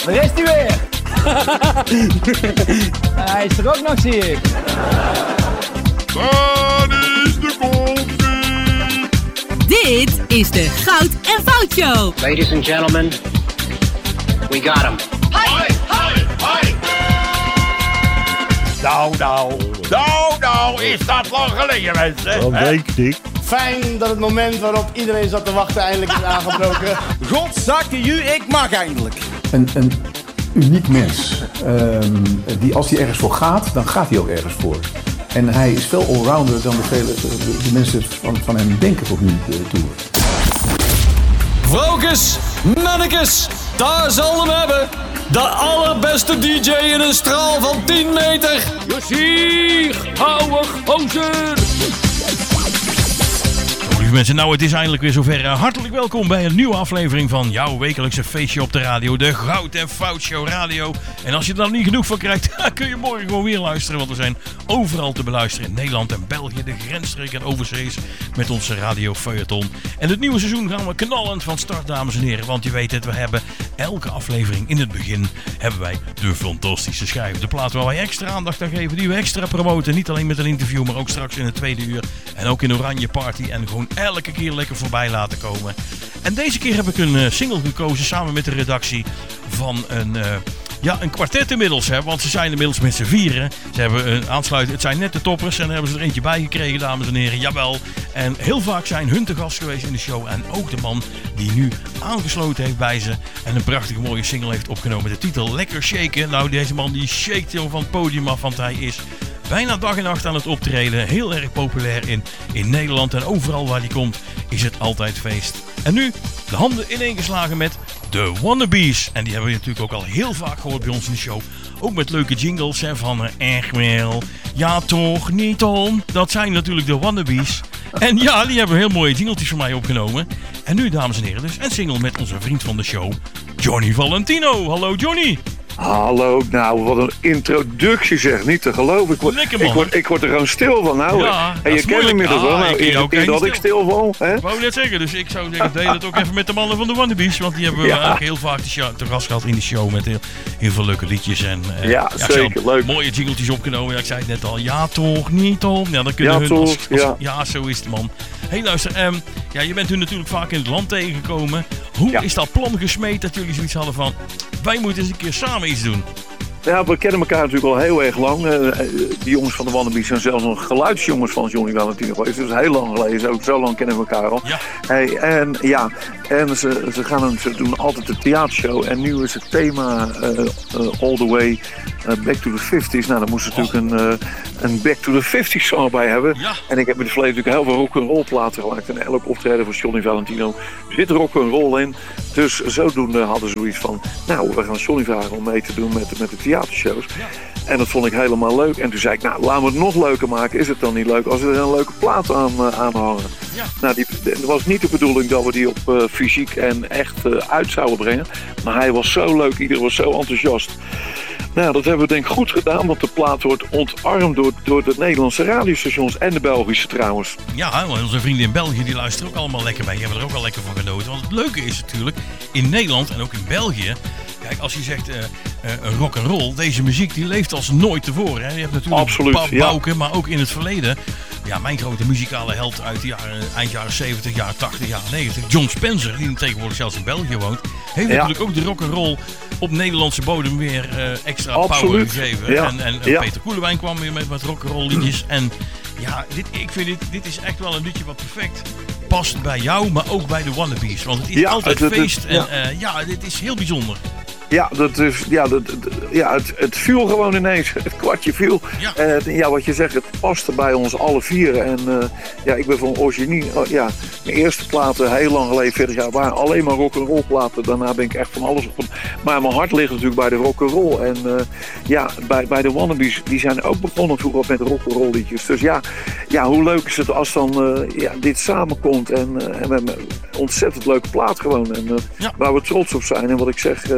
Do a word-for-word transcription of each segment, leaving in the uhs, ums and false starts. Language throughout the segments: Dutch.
Daar is hij weer. En hij is er ook nog, zie ik. Waar is de koffie? Dit is de Goud en Fout Show. Ladies and gentlemen, we got him. Hoi, hoi, hoi. Nou, nou, nou, nou, is dat lang geleden, mensen? Wel denk ik. Fijn dat het moment waarop iedereen zat te wachten eindelijk is aangebroken. Godzakke ju, ik mag eindelijk. Een, een uniek mens. Um, die als hij ergens voor gaat, dan gaat hij ook ergens voor. En hij is veel allrounder dan de, vele, de, de mensen van, van hem denken tot nu toe. Vrouwkes, mannekes, daar zal hem hebben. De allerbeste D J in een straal van tien meter. Plezier, ouwe gozer. Lieve mensen, nou het is eindelijk weer zover. Hartelijk welkom bij een nieuwe aflevering van jouw wekelijkse feestje op de radio. De Goud en Fout Show Radio. En als je er dan niet genoeg van krijgt, dan kun je morgen gewoon weer luisteren. Want we zijn overal te beluisteren in Nederland en België, de grensstreken en overzees met onze radio feuilleton. En het nieuwe seizoen gaan we knallend van start, dames en heren. Want je weet het, we hebben elke aflevering in het begin hebben wij de fantastische schijf. De plaat waar wij extra aandacht aan geven, die we extra promoten. Niet alleen met een interview, maar ook straks in het tweede uur. En ook in Oranje Party en gewoon elke keer lekker voorbij laten komen. En deze keer heb ik een uh, single gekozen samen met de redactie van een, uh, ja, een kwartet inmiddels. Hè, want ze zijn inmiddels met z'n vieren. Ze hebben een aansluiting. Het zijn net de toppers en daar hebben ze er eentje bij gekregen, dames en heren. Jawel. En heel vaak zijn hun te gast geweest in de show. En ook de man die nu aangesloten heeft bij ze en een prachtige mooie single heeft opgenomen. De titel Lekker Shaken. Nou, deze man die shakt joh, van het podium af, want hij is bijna dag en nacht aan het optreden. Heel erg populair in, in Nederland. En overal waar hij komt is het altijd feest. En nu de handen ineengeslagen met de Wannabes. En die hebben we natuurlijk ook al heel vaak gehoord bij ons in de show. Ook met leuke jingles hè, van uh, echt wel. Ja toch, niet om. Dat zijn natuurlijk de Wannabes. En ja, die hebben heel mooie jingletjes voor mij opgenomen. En nu, dames en heren, dus een single met onze vriend van de show, Johnny Valentino. Hallo Johnny. Hallo, nou wat een introductie zeg, niet te geloven. Ik word, Lekker, man. ik word, ik word er gewoon stil van. Nou, ja, en je kent hem inmiddels wel. Nou, eerder keer dat ik stil val. Hè? Ik wou net zeggen, dus ik zou zeggen, deel het ook even met de mannen van de Wannabes. Want die hebben we ja. eigenlijk heel vaak te, show, te gast gehad in de show met heel, heel veel leuke liedjes. En, uh, ja, ja, zeker, leuk. Mooie jingletjes opgenomen. Ja, ik zei het net al, ja toch, niet toch. Ja, dan kunnen ja, hun toch, als, als, ja. ja, zo is het man. Hé hey, luister, um, ja, je bent hun natuurlijk vaak in het land tegengekomen. Hoe ja. is dat plan gesmeed dat jullie zoiets hadden van, wij moeten eens een keer samen iets doen? Ja, we kennen elkaar natuurlijk al heel erg lang. Uh, die jongens van de Wannabes zijn zelfs nog geluidsjongens van Johnny Valentino geweest. Dus heel lang geleden, ook zo lang kennen we elkaar al. Ja. Hey, en ja, en ze, ze, gaan een, ze doen altijd een theatershow. En nu is het thema uh, uh, All the Way uh, Back to the fifties. Nou, daar moesten ze oh. natuurlijk een, uh, een Back to the fifties song bij hebben. Ja. En ik heb in het verleden natuurlijk heel veel rock'n'roll platen gemaakt. En elk optreden van Johnny Valentino zit rock'n'roll in. Dus zodoende hadden ze zoiets van, nou, we gaan Johnny vragen om mee te doen met, met de theatershows. Ja. En dat vond ik helemaal leuk. En toen zei ik, nou, laten we het nog leuker maken. Is het dan niet leuk als we er een leuke plaat aan, uh, aan hangen? Ja. Nou, die, het was niet de bedoeling dat we die op uh, fysiek en echt uh, uit zouden brengen. Maar hij was zo leuk, iedereen was zo enthousiast. Nou, dat hebben we denk ik goed gedaan, want de plaat wordt ontarmd door, door de Nederlandse radiostations en de Belgische trouwens. Ja, onze vrienden in België die luisteren ook allemaal lekker bij. Die hebben er ook wel lekker van genoten. Want het leuke is natuurlijk, in Nederland en ook in België, kijk, als je zegt uh, uh, rock and roll, deze muziek die leeft als nooit tevoren. Hè. Je hebt natuurlijk Absoluut, Ba- ja. Bouke, maar ook in het verleden. Ja, mijn grote muzikale held uit de jaren, eind jaren zeventig, jaren tachtig, jaren negentig. John Spencer, die tegenwoordig zelfs in België woont, heeft ja. natuurlijk ook de rock and roll op Nederlandse bodem weer uh, extra Absoluut. power gegeven. Ja. En, en ja. Peter Koelewijn kwam weer met wat rock and roll liedjes. En ja, dit, ik vind dit, dit is echt wel een liedje wat perfect past bij jou, maar ook bij de Wannabes. Want het is ja, altijd het, feest het, het, en ja. Uh, ja, dit is heel bijzonder. Ja, dat is, ja, dat, ja het, het viel gewoon ineens. Het kwartje viel. Ja. Uh, ja, wat je zegt, het paste bij ons alle vier. En uh, ja, ik ben van origine. Uh, ja, mijn eerste platen, heel lang geleden, veertig jaar, waren alleen maar rock'n'roll platen. Daarna ben ik echt van alles op. Maar mijn hart ligt natuurlijk bij de rock'n'roll. En uh, ja, bij, bij de Wannabes, die zijn ook begonnen vroeger met rock'n'roll liedjes. Dus ja, ja, hoe leuk is het als dan uh, ja, dit samenkomt. En, uh, en we hebben een ontzettend leuke plaat gewoon. En uh, ja. waar we trots op zijn. En wat ik zeg... Uh,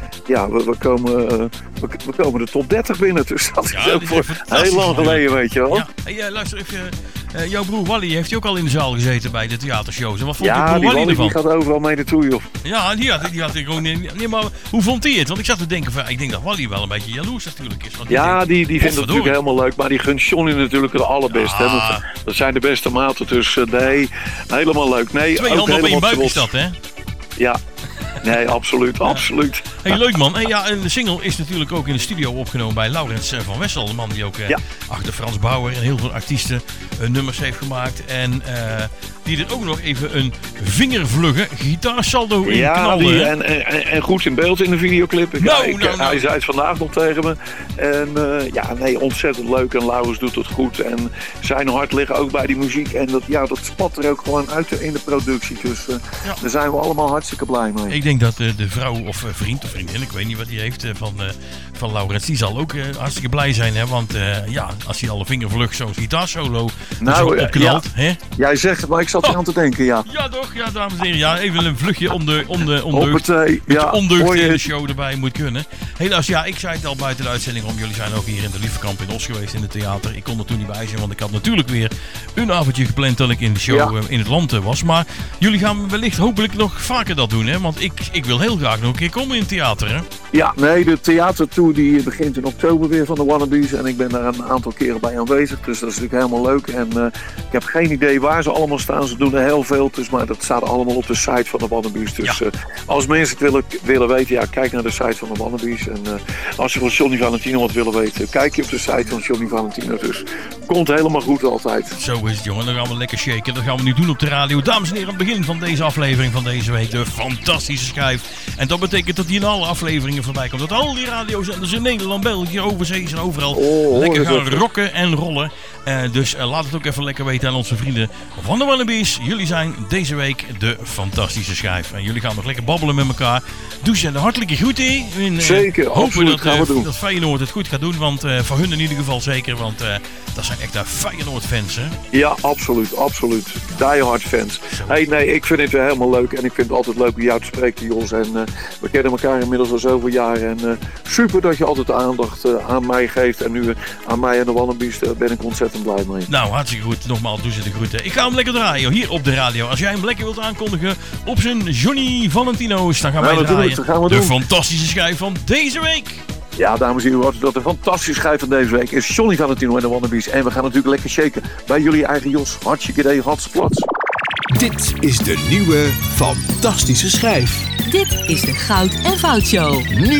ja, we, we, komen, uh, we, we komen de top dertig binnen. Dus dat Ja, is dit ook is voor heel lang mooi. geleden, weet je wel. Ja. Hey, uh, luister even, uh, jouw broer Wally heeft hij ook al in de zaal gezeten bij de theatershows. En wat vond je Ja, broer die Wally Wally die ervan? gaat overal mee naartoe, joh. Ja, die had, die had ik gewoon... Nee, maar hoe vond hij het? Want ik zat te denken, van, ik denk dat Wally wel een beetje jaloers natuurlijk is. Want die Ja, denkt, die, die vindt het potverdorie. natuurlijk helemaal leuk. Maar die gunt Johnny natuurlijk het allerbeste. Ja. Hè? Dat, dat zijn de beste maten. Dus uh, nee, helemaal leuk. Nee, Twee ook handen op één helemaal buik is trots. dat, hè? Ja, nee, absoluut, absoluut. Hey, leuk man. Hey, ja, en de single is natuurlijk ook in de studio opgenomen bij Laurens van Wessel. De man die ook uh, Ja. achter Frans Bauer en heel veel artiesten uh, nummers heeft gemaakt. En uh, die er ook nog even een vingervlugge gitaarsaldo in Ja, knalde. die, hè? en, en, en goed in beeld in de videoclip. Ik, Nou, ik, nou, nou. Hij zei het vandaag nog tegen me. En uh, ja, nee, ontzettend leuk. En Laurens doet het goed. En zijn hart liggen ook bij die muziek. En dat, ja, dat spat er ook gewoon uit in de productie. Dus uh, Ja. daar zijn we allemaal hartstikke blij mee. Ik denk dat uh, de vrouw of uh, vriend of vriendin, ik weet niet wat hij heeft, uh, van, uh, van Laurens, die zal ook uh, hartstikke blij zijn. Hè? Want uh, ja, als hij alle vingervlug zo'n gitaarsolo Nou, zo uh, opknalt. Hè? Jij zegt het, maar ik zat er Oh. aan te denken, ja. Ja toch, ja dames en heren. Ja, even een vluchtje om de, om de ondeugd. Hoppatee, ja, ondeugd hoor je in de het? show erbij moet kunnen. Helaas, ja, ik zei het al buiten de uitzending om. Jullie zijn ook hier in de Liefekamp in Os geweest in het theater. Ik kon er toen niet bij zijn, want ik had natuurlijk weer een avondje gepland dat ik in de show Ja. uh, in het land uh, was. Maar jullie gaan wellicht hopelijk nog vaker dat doen, hè? Want ik, ik wil heel graag nog een keer komen in het theater, hè? Ja, nee, de theatertour die begint in oktober weer van de Wannabes. En ik ben daar een aantal keren bij aanwezig. Dus dat is natuurlijk helemaal leuk. En uh, ik heb geen idee waar ze allemaal staan. Ze doen er heel veel. Dus, maar dat staat allemaal op de site van de Wannabes. Dus Ja. uh, als mensen het willen, willen weten, ja, kijk naar de site van de Wannabes. En uh, als je van Johnny Valentino wat willen weten, kijk je op de site van Johnny Valentino. Dus komt helemaal goed altijd. Zo is het, jongen. Dan gaan we lekker shaken. Dat gaan we nu doen op de radio. Dames en heren, aan het begin van deze aflevering van deze week. De fantastische schijf. En dat betekent dat die in alle afleveringen voorbij komt. Dat al die radiozenders in Nederland, België, overzees en overal Oh, lekker hoor, gaan dat- rocken en rollen. Uh, dus uh, laat het ook even lekker weten aan onze vrienden van de Wannabes. Jullie zijn deze week de fantastische schijf. En jullie gaan nog lekker babbelen met elkaar. Doe ze de hartelijke groeten. En, uh, Zeker, hopen absoluut, dat, gaan we uh, doen. dat Feyenoord het goed gaat doen. Want uh, voor hun in ieder geval zeker. Want uh, dat zijn echt uh, Feyenoord fans, hè? Ja, absoluut, absoluut. Die hard fans. Hey, nee, ik vind het weer helemaal leuk. En ik vind het altijd leuk om jou te spreken, Jos. En uh, we kennen elkaar inmiddels al zoveel jaar. En uh, super dat je altijd de aandacht uh, aan mij geeft. En nu uh, aan mij en de Wannabes, daar ben ik ontzettend blij mee. Nou, hartstikke goed. Nogmaals, doe ze de groeten. Ik ga hem lekker draaien, hier op de radio. Als jij hem lekker wilt aankondigen op zijn Johnny Valentino's, dan gaan wij Ja, natuurlijk, draaien. dat gaan we de doen. fantastische schijf van deze week. Ja, dames en heren, wat dat een fantastische schijf van deze week is Johnny Valentino en de Wannabes. En we gaan natuurlijk lekker shaken bij jullie eigen Jos. Hartstikke idee, hartstikke plat. Dit is de nieuwe fantastische schijf. Dit is de Goud en Fout Show. Nu